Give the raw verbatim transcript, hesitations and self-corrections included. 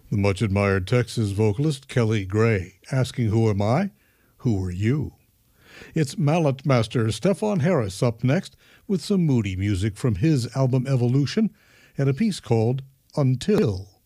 The much admired Texas vocalist Kelly Gray, asking who am I? Who are you? It's mallet master Stefon Harris up next with some moody music from his album Evolution and a piece called Until.